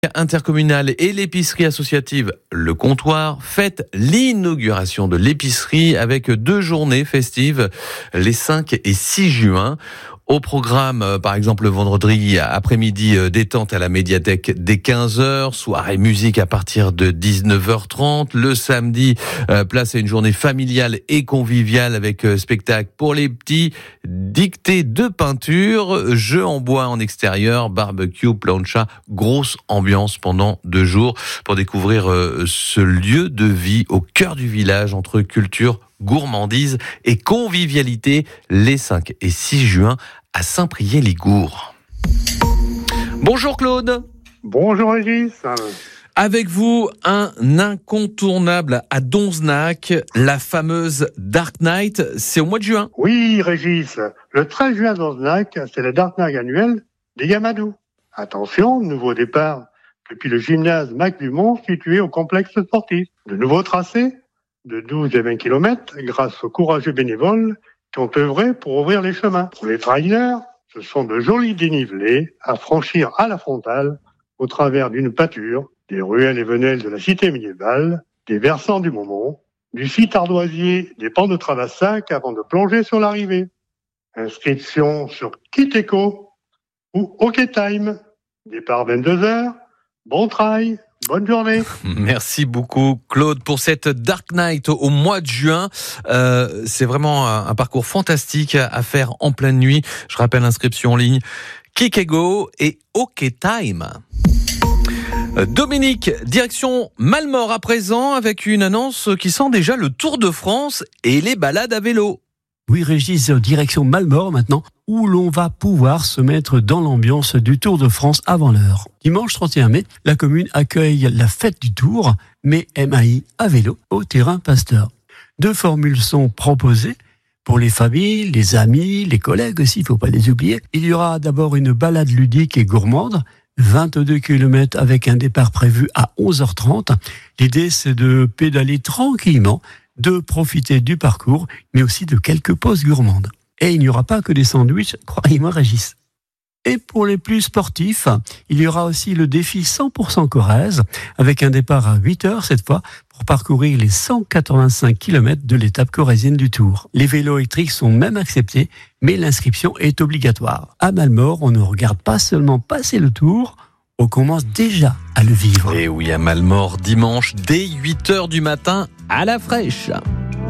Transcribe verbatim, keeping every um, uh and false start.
Intercommunale et l'épicerie associative Le Comptoir fêtent l'inauguration de l'épicerie avec deux journées festives les cinq et six juin. Au programme, par exemple, le vendredi après-midi, détente à la médiathèque dès quinze heures, soirée musique à partir de dix-neuf heures trente. Le samedi, place à une journée familiale et conviviale avec spectacle pour les petits, dictée de peinture, jeux en bois en extérieur, barbecue, plancha, grosse ambiance pendant deux jours pour découvrir ce lieu de vie au cœur du village entre culture, gourmandise et convivialité les cinq et six juin à Saint-Priest-Ligours. Bonjour Claude. Bonjour Régis. Avec vous, un incontournable à Donzenac, la fameuse Dark Night, c'est au mois de juin. Oui Régis, le treize juin à Donzenac, c'est la Dark Night annuelle des Gamadous. Attention, nouveau départ depuis le gymnase Mac Dumont situé au complexe sportif. De nouveaux tracés de douze et vingt kilomètres grâce aux courageux bénévoles qui ont œuvré pour ouvrir les chemins. Pour les trailers, ce sont de jolis dénivelés à franchir à la frontale au travers d'une pâture, des ruelles et venelles de la cité médiévale, des versants du Momont, du site ardoisier des pans de Travassac avant de plonger sur l'arrivée. Inscription sur Kiteko ou OK Time. Départ vingt-deux heures. Bon trail. Bonne journée. Merci beaucoup Claude pour cette Dark Night au mois de juin. Euh, c'est vraiment un, un parcours fantastique à faire en pleine nuit. Je rappelle l'inscription en ligne Kiteko et OK Time. Dominique, direction Malmort à présent avec une annonce qui sent déjà le Tour de France et les balades à vélo. Oui Régis, direction Malmort maintenant, où l'on va pouvoir se mettre dans l'ambiance du Tour de France avant l'heure. Dimanche trente et un mai, la commune accueille la fête du Tour, mais M A I à vélo au terrain Pasteur. Deux formules sont proposées pour les familles, les amis, les collègues aussi, il ne faut pas les oublier. Il y aura d'abord une balade ludique et gourmande, vingt-deux kilomètres avec un départ prévu à onze heures trente. L'idée, c'est de pédaler tranquillement, de profiter du parcours, mais aussi de quelques pauses gourmandes. Et il n'y aura pas que des sandwichs, croyez-moi Régis. Et pour les plus sportifs, il y aura aussi le défi cent pour cent Corrèze, avec un départ à huit heures cette fois, pour parcourir les cent quatre-vingt-cinq kilomètres de l'étape corrézienne du Tour. Les vélos électriques sont même acceptés, mais l'inscription est obligatoire. À Malmort, on ne regarde pas seulement passer le Tour, on commence déjà à le vivre. Et oui, à Malmort, dimanche, dès huit heures du matin, à la fraîche.